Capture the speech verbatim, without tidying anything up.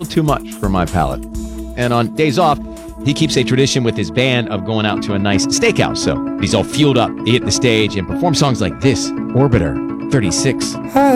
little too much for my palate. And on days off, he keeps a tradition with his band of going out to a nice steakhouse. So he's all fueled up. He hit the stage and performs songs like this, Orbiter thirty-six.